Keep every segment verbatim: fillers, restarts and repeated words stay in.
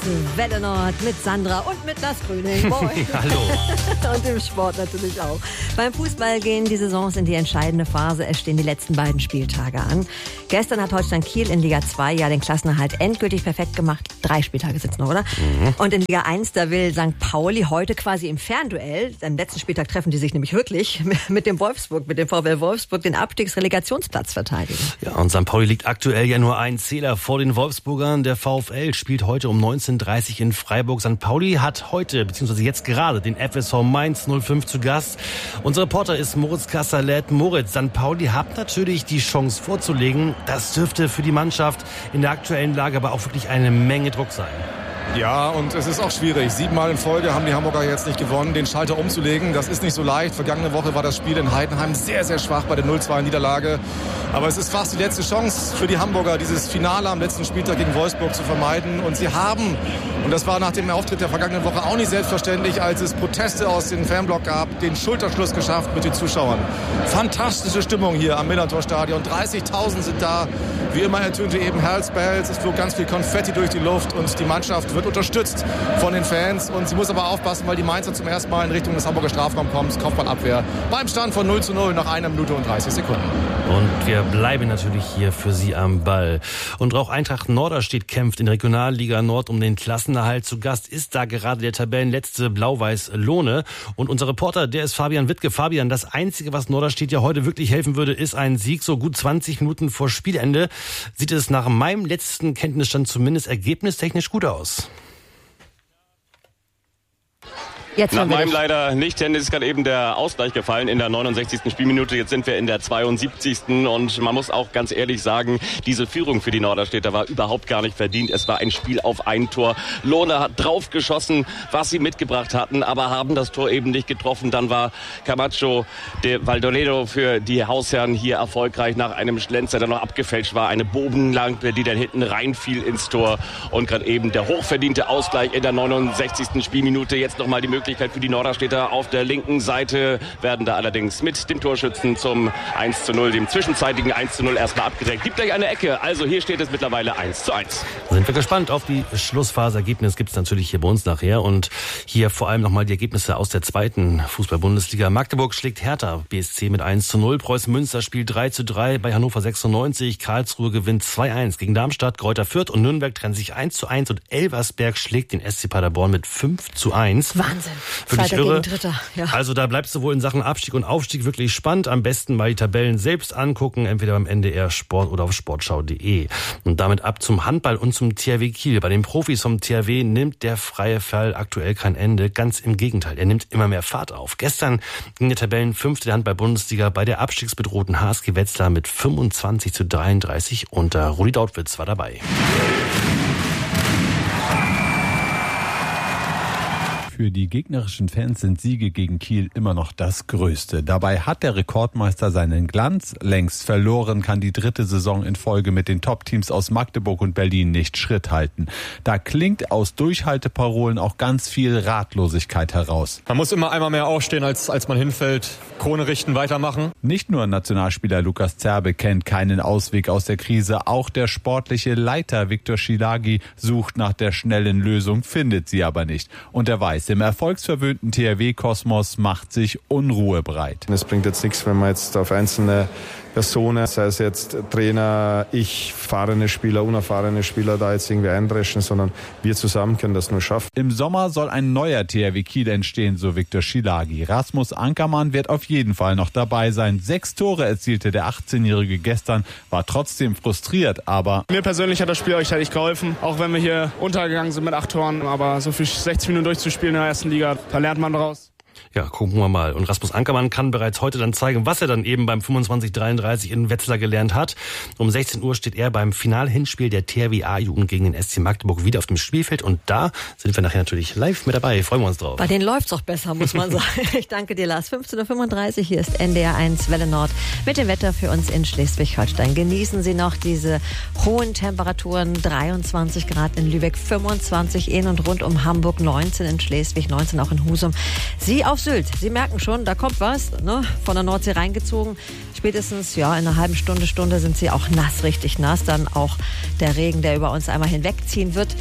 Welle Nord mit Sandra und mit Lars Grüning. Hallo. Und im Sport natürlich auch. Beim Fußball gehen die Saisons in die entscheidende Phase. Es stehen die letzten beiden Spieltage an. Gestern hat Holstein Kiel in Liga zwei ja den Klassenerhalt endgültig perfekt gemacht. Drei Spieltage sind's noch, oder? Mhm. Und in Liga eins, da will Sankt Pauli heute quasi im Fernduell, am letzten Spieltag treffen die sich nämlich wirklich, mit dem Wolfsburg, mit dem VfL Wolfsburg, den Abstiegsrelegationsplatz verteidigen. Ja, und Sankt Pauli liegt aktuell ja nur einen Zähler vor den Wolfsburgern. Der VfL spielt heute um neunzehn Uhr dreißig in Freiburg. Sankt Pauli hat heute, beziehungsweise jetzt gerade, den F S V Mainz null fünf zu Gast. Unser Reporter ist Moritz Kasserlet. Moritz, Sankt Pauli hat natürlich die Chance vorzulegen. Das dürfte für die Mannschaft in der aktuellen Lage aber auch wirklich eine Menge Druck sein. Ja, und es ist auch schwierig. Siebenmal in Folge haben die Hamburger jetzt nicht gewonnen, den Schalter umzulegen. Das ist nicht so leicht. Vergangene Woche war das Spiel in Heidenheim sehr, sehr schwach bei der null zwei Niederlage. Aber es ist fast die letzte Chance für die Hamburger, dieses Finale am letzten Spieltag gegen Wolfsburg zu vermeiden. Und sie haben, und das war nach dem Auftritt der vergangenen Woche auch nicht selbstverständlich, als es Proteste aus dem Fanblock gab, den Schulterschluss geschafft mit den Zuschauern. Fantastische Stimmung hier am Millantor-Stadion. dreißigtausend sind da. Wie immer ertönte eben Hells Bells. Es flog ganz viel Konfetti durch die Luft und die Mannschaft wird unterstützt von den Fans. Und sie muss aber aufpassen, weil die Mainzer zum ersten Mal in Richtung des Hamburger Strafraums kommen. Kopfballabwehr beim Stand von null zu null nach einer Minute und dreißig Sekunden. Und wir bleiben natürlich hier für Sie am Ball. Und auch Eintracht Norderstedt kämpft in der Regionalliga Nord um den Klassenerhalt. Zu Gast ist da gerade der Tabellenletzte Blau-Weiß Lohne. Und unser Reporter, der ist Fabian Wittke. Fabian, das Einzige, was Norderstedt ja heute wirklich helfen würde, ist ein Sieg. So gut zwanzig Minuten vor Spielende sieht es nach meinem letzten Kenntnisstand zumindest ergebnistechnisch gut aus. Jetzt Nach meinem leider nicht, denn es ist gerade eben der Ausgleich gefallen in der neunundsechzigsten Spielminute. Jetzt sind wir in der zweiundsiebzigsten Und man muss auch ganz ehrlich sagen, diese Führung für die Norderstädter war überhaupt gar nicht verdient. Es war ein Spiel auf ein Tor. Lohne hat draufgeschossen, was sie mitgebracht hatten, aber haben das Tor eben nicht getroffen. Dann war Camacho de Valdoledo für die Hausherren hier erfolgreich nach einem Schlenzer, der noch abgefälscht war. Eine Bogenlampe, die dann hinten reinfiel ins Tor. Und gerade eben der hochverdiente Ausgleich in der neunundsechzigsten Spielminute. Jetzt nochmal die Möglichkeit für die Norderstädter auf der linken Seite, werden da allerdings mit dem Torschützen zum eins zu null, dem zwischenzeitigen eins zu null erstmal abgedeckt. Gibt gleich eine Ecke, also hier steht es mittlerweile eins zu eins. Sind wir gespannt auf die Schlussphaseergebnisse, gibt es natürlich hier bei uns nachher. Und hier vor allem nochmal die Ergebnisse aus der zweiten Fußball-Bundesliga. Magdeburg schlägt Hertha B S C mit eins zu null. Preußen Münster spielt drei zu drei bei Hannover sechsundneunzig. Karlsruhe gewinnt zwei eins gegen Darmstadt. Greuther Fürth und Nürnberg trennen sich eins zu eins. Und Elversberg schlägt den S C Paderborn mit fünf zu eins. Wahnsinn. Wirklich irre. Dritter, ja. Also da bleibt es sowohl in Sachen Abstieg und Aufstieg wirklich spannend. Am besten mal die Tabellen selbst angucken, entweder beim N D R Sport oder auf sportschau punkt de. Und damit ab zum Handball und zum T H W Kiel. Bei den Profis vom T H W nimmt der freie Fall aktuell kein Ende. Ganz im Gegenteil, er nimmt immer mehr Fahrt auf. Gestern ging der Tabellenfünfte der Handball-Bundesliga bei der abstiegsbedrohten H S G Wetzlar mit fünfundzwanzig zu dreiunddreißig unter. Rudi Dautwitz war dabei. Für die gegnerischen Fans sind Siege gegen Kiel immer noch das Größte. Dabei hat der Rekordmeister seinen Glanz längst verloren, kann die dritte Saison in Folge mit den Top-Teams aus Magdeburg und Berlin nicht Schritt halten. Da klingt aus Durchhalteparolen auch ganz viel Ratlosigkeit heraus. Man muss immer einmal mehr aufstehen, als, als man hinfällt. Krone richten, weitermachen. Nicht nur Nationalspieler Lukas Zerbe kennt keinen Ausweg aus der Krise. Auch der sportliche Leiter Viktor Schilagi sucht nach der schnellen Lösung, findet sie aber nicht. Und er weiß, im erfolgsverwöhnten T H W-Kosmos macht sich Unruhe breit. Es bringt jetzt nichts, wenn man jetzt auf einzelne Personen, sei es jetzt Trainer, ich, fahrende Spieler, unerfahrene Spieler, da jetzt irgendwie eindreschen, sondern wir zusammen können das nur schaffen. Im Sommer soll ein neuer T H W Kiel entstehen, so Viktor Schilagi. Rasmus Ankermann wird auf jeden Fall noch dabei sein. Sechs Tore erzielte der achtzehnjährige gestern, war trotzdem frustriert, aber... Mir persönlich hat das Spiel euch nicht geholfen, auch wenn wir hier untergegangen sind mit acht Toren, aber so viel sechzig Minuten durchzuspielen in der ersten Liga, da lernt man daraus. Ja, gucken wir mal. Und Rasmus Ankermann kann bereits heute dann zeigen, was er dann eben beim fünfundzwanzig dreiunddreißig in Wetzlar gelernt hat. Um sechzehn Uhr steht er beim Finalhinspiel der T H W A-Jugend gegen den S C Magdeburg wieder auf dem Spielfeld. Und da sind wir nachher natürlich live mit dabei. Freuen wir uns drauf. Bei denen läuft's auch besser, muss man sagen. Ich danke dir, Lars. fünfzehn Uhr fünfunddreißig, hier ist N D R eins Welle Nord mit dem Wetter für uns in Schleswig-Holstein. Genießen Sie noch diese hohen Temperaturen. dreiundzwanzig Grad in Lübeck, fünfundzwanzig in und rund um Hamburg, neunzehn in Schleswig, neunzehn auch in Husum. Sie auf Sylt. Sie merken schon, da kommt was, ne? Von der Nordsee reingezogen. Spätestens ja, in einer halben Stunde, Stunde sind Sie auch nass, richtig nass. Dann auch der Regen, der über uns einmal hinwegziehen wird.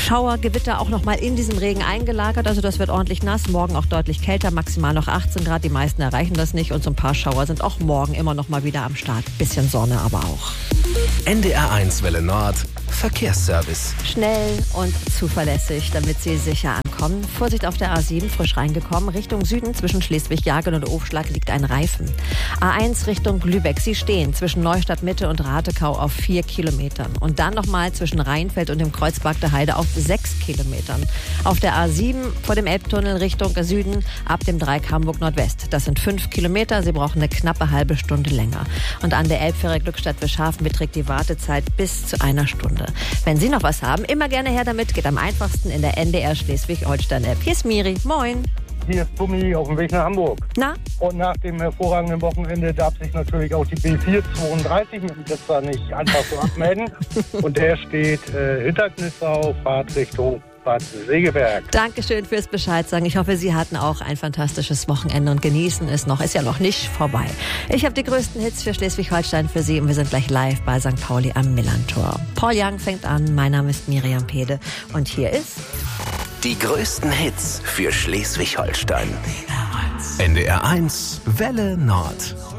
Schauer, Gewitter auch nochmal in diesem Regen eingelagert. Also das wird ordentlich nass. Morgen auch deutlich kälter, maximal noch achtzehn Grad. Die meisten erreichen das nicht. Und so ein paar Schauer sind auch morgen immer noch mal wieder am Start. Bisschen Sonne aber auch. N D R eins Welle Nord Verkehrsservice. Schnell und zuverlässig, damit Sie sicher ankommen. Vorsicht auf der A sieben, frisch reingekommen. Richtung Süden zwischen Schleswig-Jagern und Ofschlag liegt ein Reifen. A eins Richtung Lübeck. Sie stehen zwischen Neustadt Mitte und Ratekau auf vier Kilometern. Und dann nochmal zwischen Rheinfeld und dem Kreuzberg der Heide auf sechs Kilometern. Auf der A sieben vor dem Elbtunnel Richtung Süden ab dem Dreieck Hamburg Nordwest. Das sind fünf Kilometer. Sie brauchen eine knappe halbe Stunde länger. Und an der Elbfähre Glückstadt-Wilshafen beträgt die Wartezeit bis zu einer Stunde. Wenn Sie noch was haben, immer gerne her damit. Geht am einfachsten in der N D R Schleswig-Holstein-App. Hier ist Miri. Moin. Hier ist Tommy auf dem Weg nach Hamburg. Na? Und nach dem hervorragenden Wochenende darf sich natürlich auch die B vier zweiunddreißig mit dem Blitzer nicht einfach so abmelden. Und der steht äh, hinter Knissau, Fahrt Richtung Bad Segeberg. Dankeschön fürs Bescheid sagen. Ich hoffe, Sie hatten auch ein fantastisches Wochenende und genießen es noch. Ist ja noch nicht vorbei. Ich habe die größten Hits für Schleswig-Holstein für Sie und wir sind gleich live bei Sankt Pauli am Millantor. Paul Young fängt an. Mein Name ist Miriam Pede und hier ist die größten Hits für Schleswig-Holstein. N D R eins Welle Nord.